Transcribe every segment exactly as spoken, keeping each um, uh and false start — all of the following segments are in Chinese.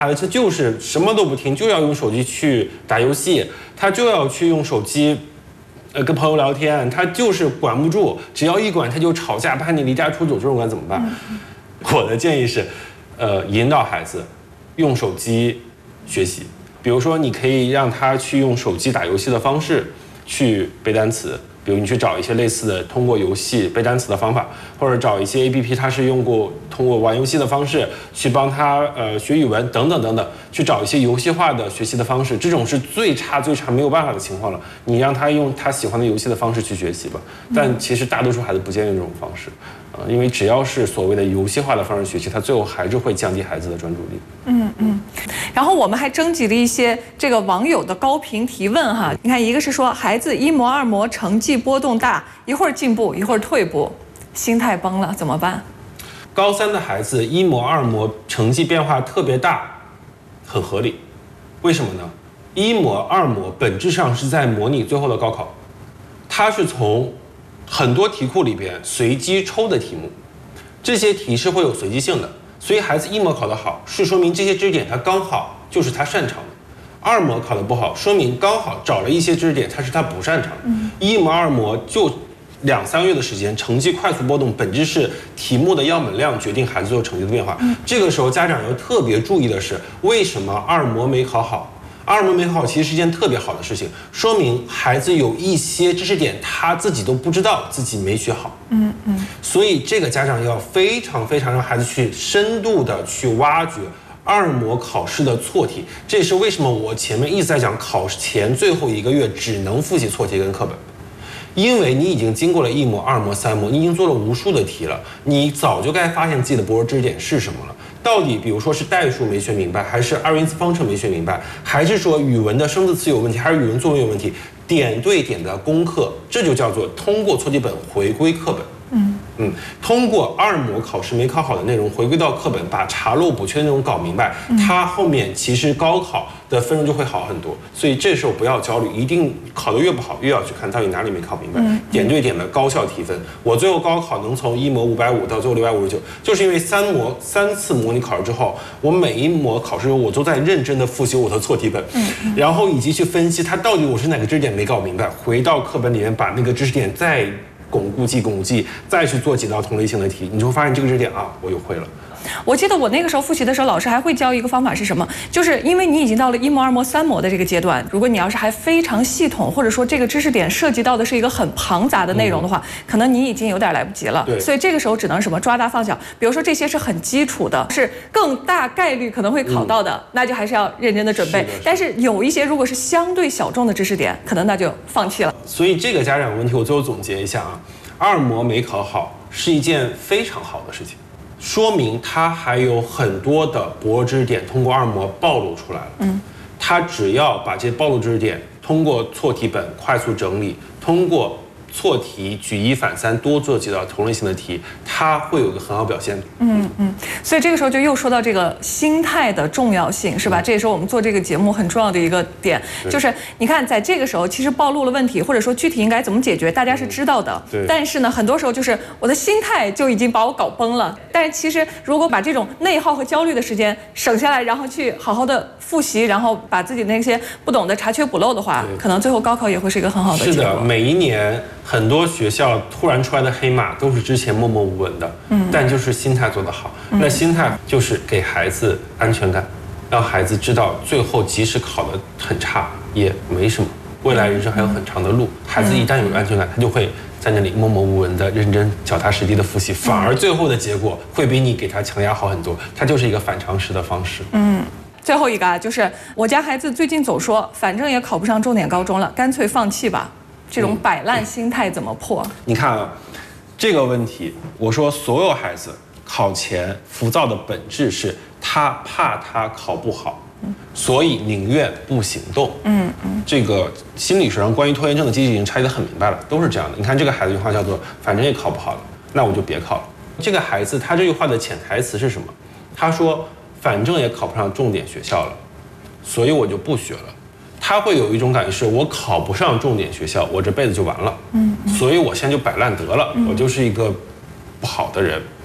孩子就是什么都不听，就要用手机去打游戏，他就要去用手机，呃，跟朋友聊天，他就是管不住，只要一管他就吵架、叛逆、离家出走，这种该怎么办？嗯、我的建议是，呃，引导孩子用手机学习，比如说你可以让他去用手机打游戏的方式去背单词。比如你去找一些类似的通过游戏背单词的方法，或者找一些 A P P， 它是用过通过玩游戏的方式去帮他呃学语文等等等等，去找一些游戏化的学习的方式。这种是最差最差没有办法的情况了，你让他用他喜欢的游戏的方式去学习吧。但其实大多数孩子不建议这种方式，呃，因为只要是所谓的游戏化的方式学习，他最后还是会降低孩子的专注力。 嗯嗯。然后我们还征集了一些这个网友的高频提问哈，你看一个是说孩子一模二模成绩波动大，一会儿进步一会儿退步，心态崩了怎么办？ 高三的孩子一模二模成绩变化特别大，很合理。为什么呢？一模二模本质上是在模拟最后的高考，它是从很多题库里边随机抽的题目，这些题是会有随机性的。所以孩子一模考得好，是说明这些知识点他刚好就是他擅长的；二模考得不好，说明刚好找了一些知识点他是他不擅长的。嗯、一模二模就两三个月的时间，成绩快速波动，本质是题目的样本量决定孩子最后成绩的变化。嗯、这个时候家长要特别注意的是，为什么二模没考好？二模没考好其实是一件特别好的事情，说明孩子有一些知识点他自己都不知道自己没学好。嗯嗯，所以这个家长要非常非常让孩子去深度的去挖掘二模考试的错题。这也是为什么我前面一直在讲考前最后一个月只能复习错题跟课本，因为你已经经过了一模、二模、三模，你已经做了无数的题了，你早就该发现自己的薄弱知识点是什么了。到底比如说是代数没学明白，还是二元一次方程没学明白，还是说语文的生字词有问题，还是语文作文有问题，点对点的攻克，这就叫做通过错题本回归课本。嗯嗯，通过二模考试没考好的内容回归到课本，把查漏补缺的内容搞明白，他后面其实高考的分数就会好很多。所以这时候不要焦虑，一定考得越不好，越要去看到底哪里没考明白，点对点的高效提分。我最后高考能从一模五百五到最后六百五十九，就是因为三模三次模拟考试之后，我每一模考试我都在认真的复习我的错题本，然后以及去分析它到底我是哪个知识点没搞明白，回到课本里面把那个知识点再巩固记巩固记，再去做几道同类型的题，你就会发现这个知识点啊，我又会了。 我记得我那个时候复习的时候，老师还会教一个方法是什么？就是因为你已经到了一模、二模、三模的这个阶段，如果你要是还非常系统，或者说这个知识点涉及到的是一个很庞杂的内容的话，嗯、可能你已经有点来不及了。 对， 所以这个时候只能什么抓大放小。比如说这些是很基础的，是更大概率可能会考到的，嗯、那就还是要认真的准备。是但是有一些如果是相对小众的知识点，可能那就放弃了。 所以这个家长问题，我最后总结一下啊，二模没考好是一件非常好的事情。说明他还有很多的薄弱知识点通过二模暴露出来了。嗯，他只要把这些暴露知识点通过错题本快速整理，通过错题举一反三，多做几道同类型的题，他会有一个很好表现。 嗯嗯，所以这个时候就又说到这个心态的重要性，是吧？嗯、这也是我们做这个节目很重要的一个点，就是你看，在这个时候其实暴露了问题，或者说具体应该怎么解决，大家是知道的。 对。 但是呢，很多时候就是我的心态就已经把我搞崩了。但是其实如果把这种内耗和焦虑的时间省下来，然后去好好的复习，然后把自己那些不懂的查缺补漏的话，可能最后高考也会是一个很好的结果。 是的，每一年很多学校突然出来的黑马都是之前默默无闻的，嗯，但就是心态做得好。嗯、那心态就是给孩子安全感，让孩子知道最后即使考得很差也没什么，未来人生还有很长的路。孩子一旦有安全感，他就会在那里默默无闻的认真脚踏实地的复习，反而最后的结果会比你给他强压好很多。它就是一个反常识的方式。 嗯。最后一个啊，就是我家孩子最近总说，反正也考不上重点高中了，干脆放弃吧。这种摆烂心态怎么破？ 嗯、你看啊，这个问题，我说所有孩子考前浮躁的本质是他怕他考不好，嗯、所以宁愿不行动。嗯嗯，这个心理学上关于拖延症的机制已经拆得很明白了，都是这样的。你看这个孩子，一句话叫做“反正也考不好了，那我就别考了”。这个孩子他这句话的潜台词是什么？他说：“反正也考不上重点学校了，所以我就不学了。”他会有一种感觉是，我考不上重点学校，我这辈子就完了。嗯，所以我现在就摆烂得了，我就是一个不好的人。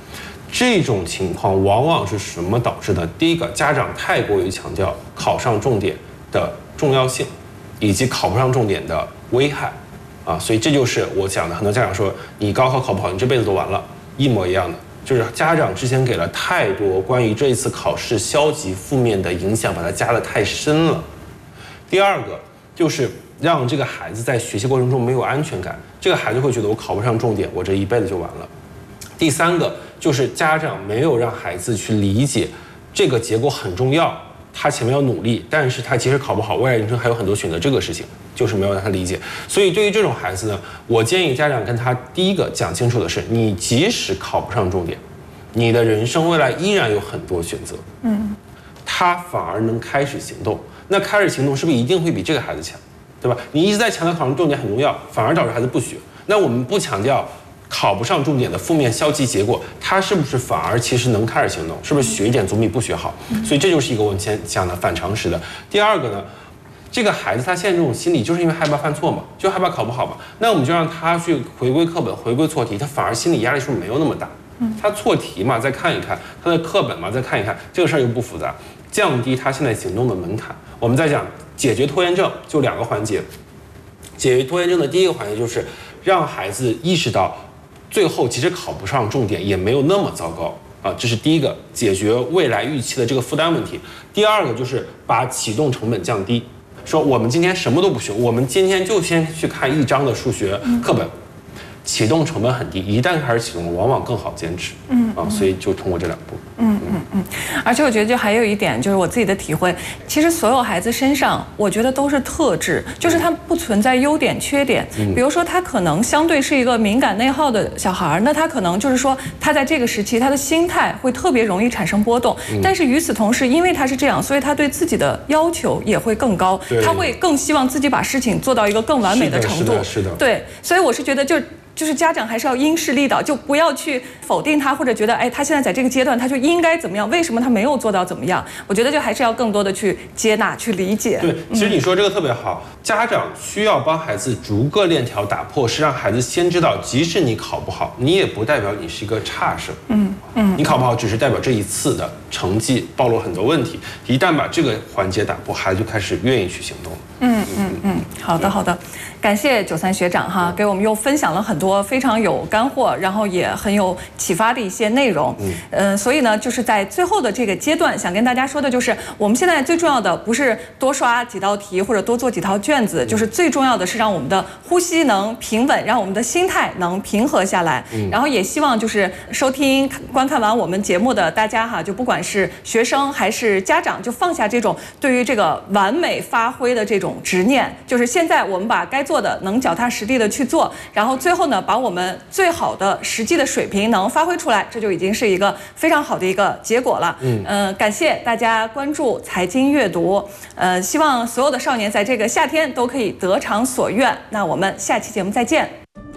这种情况往往是什么导致的？第一个，家长太过于强调考上重点的重要性，以及考不上重点的危害，啊，所以这就是我讲的，很多家长说你高考考不好，你这辈子都完了，一模一样的，就是家长之前给了太多关于这一次考试消极负面的影响，把它加得太深了。第二个就是让这个孩子在学习过程中没有安全感，这个孩子会觉得我考不上重点，我这一辈子就完了。第三个就是家长没有让孩子去理解这个结果很重要，他前面要努力，但是他即使考不好，未来人生还有很多选择，这个事情就是没有让他理解。所以对于这种孩子呢，我建议家长跟他第一个讲清楚的是，你即使考不上重点，你的人生未来依然有很多选择，嗯，他反而能开始行动。那开始行动是不是一定会比这个孩子强，对吧？你一直在强调考上重点很重要，反而导致孩子不学。那我们不强调考不上重点的负面消极结果，他是不是反而其实能开始行动？是不是学一点总比不学好？所以这就是一个我们前讲的反常识的。第二个呢，这个孩子他现在这种心理就是因为害怕犯错嘛，就害怕考不好嘛。那我们就让他去回归课本，回归错题，他反而心理压力是不是没有那么大？他错题嘛，再看一看他的课本嘛，再看一看，这个事儿又不复杂，降低他现在行动的门槛。我们在讲解决拖延症，就两个环节。解决拖延症的第一个环节就是让孩子意识到，最后即使考不上重点也没有那么糟糕啊，这是第一个，解决未来预期的这个负担问题。第二个就是把启动成本降低，说我们今天什么都不学，我们今天就先去看一章的数学课本，启动成本很低，一旦开始启动，往往更好坚持。嗯啊，所以就通过这两步。 嗯嗯嗯，而且我觉得就还有一点，就是我自己的体会，其实所有孩子身上，我觉得都是特质，就是他不存在优点缺点。嗯、比如说他可能相对是一个敏感内耗的小孩，那他可能就是说他在这个时期他的心态会特别容易产生波动。嗯、但是与此同时，因为他是这样，所以他对自己的要求也会更高，他会更希望自己把事情做到一个更完美的程度。 是的，是的，是的。 对，所以我是觉得就。就是家长还是要因势利导，就不要去否定他，或者觉得哎，他现在在这个阶段他就应该怎么样，为什么他没有做到怎么样？我觉得就还是要更多的去接纳、去理解。 对，其实你说这个特别好，嗯、家长需要帮孩子逐个链条打破，是让孩子先知道，即使你考不好，你也不代表你是一个差生。嗯嗯，你考不好只是代表这一次的成绩暴露很多问题。一旦把这个环节打破，孩子就开始愿意去行动了。嗯嗯嗯，好的好的，感谢九三学长哈，给我们又分享了很多非常有干货，然后也很有启发的一些内容。嗯，呃，所以呢，就是在最后的这个阶段，想跟大家说的就是，我们现在最重要的不是多刷几道题或者多做几套卷子，就是最重要的是让我们的呼吸能平稳，让我们的心态能平和下来。嗯，然后也希望就是收听观看完我们节目的大家哈，就不管是学生还是家长，就放下这种对于这个完美发挥的这种执念，就是现在我们把该做的能脚踏实地的去做，然后最后呢，把我们最好的实际的水平能发挥出来，这就已经是一个非常好的一个结果了。嗯，呃，感谢大家关注财经阅读，呃，希望所有的少年在这个夏天都可以得偿所愿。那我们下期节目再见。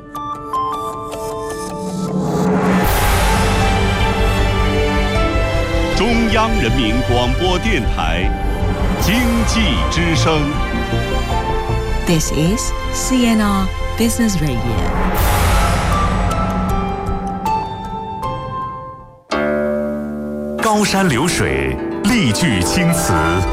中央人民广播电台经济之声。 This is C N R Business Radio. 高山流水，丽句青词；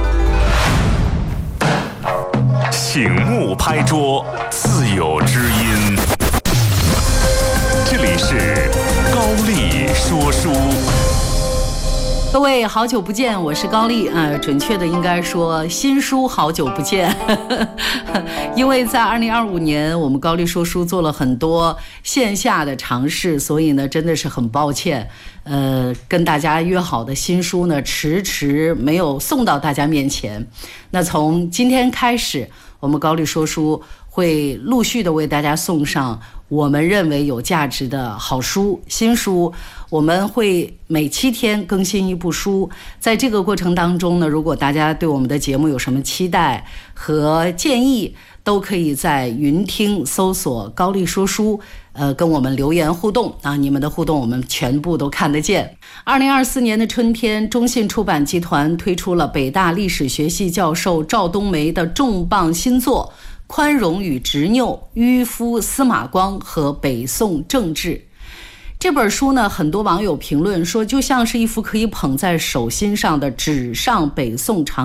醒目拍桌，自有知音。这里是高丽说书。 各位好久不见，我是高丽，呃，准确的应该说新书好久不见，因为在二零二五年我们高丽说书做了很多线下的尝试，所以呢真的是很抱歉，呃，跟大家约好的新书呢迟迟没有送到大家面前。那从今天开始，我们高丽说书会陆续的为大家送上我们认为有价值的好书、新书。我们会每七天更新一部书，在这个过程当中呢，如果大家对我们的节目有什么期待和建议，都可以在云听搜索高丽说书，呃，跟我们留言互动啊，你们的互动我们全部都看得见。二零二四年的春天，中信出版集团推出了北大历史学系教授赵冬梅的重磅新作《宽容与执拗：迂夫司马光和北宋政治》。 这本书呢，很多网友评论说，就像是一幅可以捧在手心上的纸上北宋长